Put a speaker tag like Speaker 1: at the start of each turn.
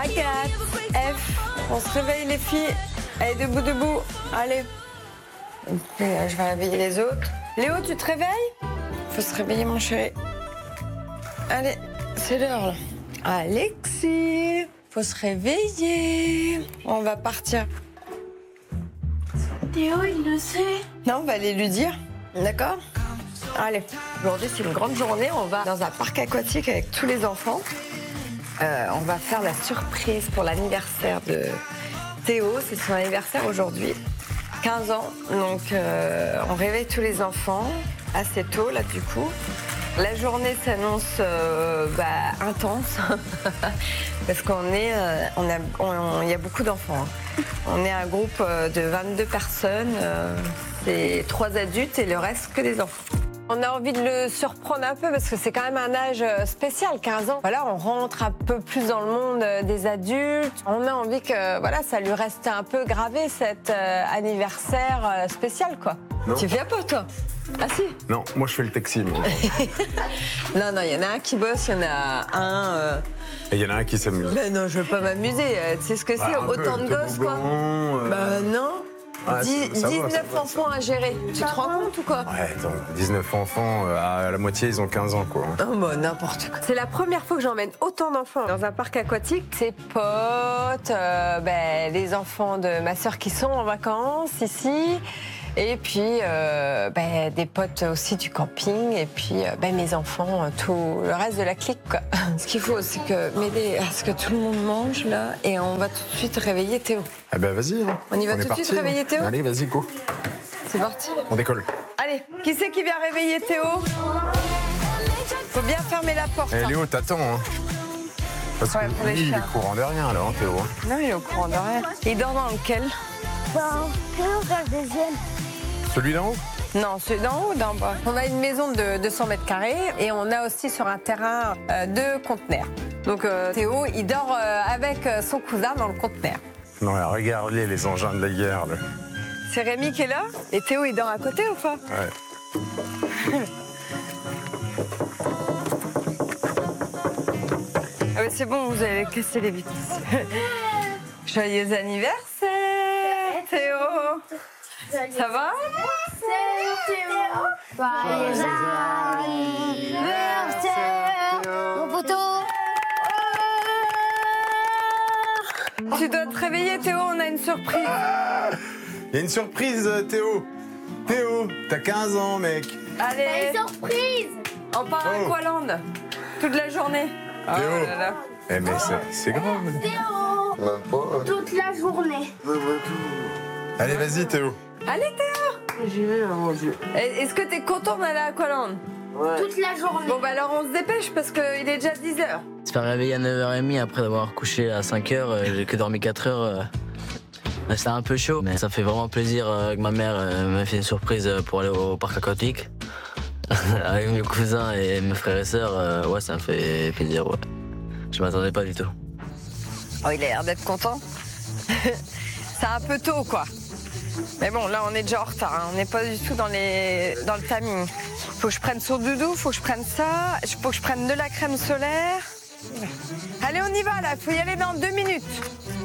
Speaker 1: Agathe, F, on se réveille les filles. Allez, debout, debout. Allez. Je vais réveiller les autres. Léo, tu te réveilles? Faut se réveiller, mon chéri. Allez, c'est l'heure, là. Alexis, faut se réveiller. On va partir.
Speaker 2: Théo, il le sait.
Speaker 1: Non, on va aller lui dire. D'accord? Allez, aujourd'hui, c'est une grande journée. On va dans un parc aquatique avec tous les enfants. On va faire la surprise pour l'anniversaire de Théo. C'est son anniversaire aujourd'hui. 15 ans. Donc, on réveille tous les enfants assez tôt, là, du coup. La journée s'annonce intense. Parce qu'on est... il y a beaucoup d'enfants. Hein. On est un groupe de 22 personnes. C'est 3 adultes et le reste que des enfants. On a envie de le surprendre un peu parce que c'est quand même un âge spécial, 15 ans. Voilà, on rentre un peu plus dans le monde des adultes. On a envie que voilà, ça lui reste un peu gravé cet anniversaire spécial, quoi.
Speaker 3: Non.
Speaker 1: Tu viens pas, toi? Ah si?
Speaker 3: Non, moi je fais le taxi. Moi.
Speaker 1: Non, il y en a un qui bosse, il y en a un...
Speaker 3: Et il y en a un qui s'amuse.
Speaker 1: Ben non, je veux pas m'amuser. Tu sais ce que c'est, autant de gosses, quoi? Bah non.
Speaker 3: Ah,
Speaker 1: 19 enfants à gérer. Tu te rends compte ou quoi?
Speaker 3: Ouais, attends, 19 enfants, à la moitié, ils ont 15 ans, quoi.
Speaker 1: Oh, bah, n'importe quoi. C'est la première fois que j'emmène autant d'enfants dans un parc aquatique. Ses potes, les enfants de ma sœur qui sont en vacances ici. Et puis, des potes aussi du camping. Et puis, mes enfants, tout le reste de la clique, quoi. Ce qu'il faut, c'est m'aider à ce que tout le monde mange, là. Et on va tout de suite réveiller Théo.
Speaker 3: Ah ben vas-y. Hein.
Speaker 1: On y va tout de suite réveiller Théo?
Speaker 3: Allez, vas-y, go.
Speaker 1: C'est parti.
Speaker 3: On décolle.
Speaker 1: Allez, qui c'est qui vient réveiller Théo? Faut bien fermer la porte.
Speaker 3: Eh, Léo, t'attends, hein. Parce
Speaker 1: Ouais,
Speaker 3: que
Speaker 1: pour les
Speaker 3: lui, il
Speaker 1: chats.
Speaker 3: est courant de rien, alors, hein, Théo.
Speaker 1: Non, il est au courant de rien. Il dort dans lequel?
Speaker 2: Le deuxième.
Speaker 3: Celui d'en haut?
Speaker 1: Non, c'est d'en haut ou d'en bas? On a une maison de 200 mètres carrés et on a aussi sur un terrain 2 conteneurs. Donc Théo, il dort avec son cousin dans le conteneur.
Speaker 3: Non, regardez les engins de la guerre, là.
Speaker 1: C'est Rémi qui est là? Et Théo, il dort à côté ou pas?
Speaker 3: Ouais.
Speaker 1: Ah c'est bon, vous allez casser les vitres. Joyeux anniversaire, Théo! Ça va?
Speaker 2: Joyeux anniversaire, mon poteau.
Speaker 1: Tu dois te réveiller, Théo, on a une surprise.
Speaker 3: Il y a une surprise, Théo. Théo, t'as 15 ans, mec.
Speaker 1: Allez,
Speaker 2: Une surprise.
Speaker 1: on part à Aqualand toute la journée.
Speaker 3: Théo.
Speaker 1: Oh là là.
Speaker 3: Eh, mais c'est grave.
Speaker 2: Théo, toute la journée.
Speaker 3: Allez, vas-y, Théo.
Speaker 1: Allez, Théo!
Speaker 4: J'y vais, mon Dieu.
Speaker 1: Est-ce que t'es content d'aller à Aqualand?
Speaker 4: Ouais.
Speaker 2: Toute la journée.
Speaker 1: Bon, alors on se dépêche parce qu'il est déjà 10h.
Speaker 4: Se faire réveiller à 9h30 après avoir couché à 5h, j'ai que dormi 4h. C'était un peu chaud, mais ça fait vraiment plaisir que ma mère m'a fait une surprise pour aller au parc aquatique. Avec mes cousins et mes frères et sœurs, ouais, ça me fait plaisir, ouais. Je m'attendais pas du tout.
Speaker 1: Oh, il a l'air d'être content. C'est un peu tôt, quoi. Mais bon, là, on est déjà en retard. Hein. On n'est pas du tout dans le timing. Faut que je prenne son doudou, faut que je prenne ça, faut que je prenne de la crème solaire. Allez, on y va, là. Faut y aller dans 2 minutes.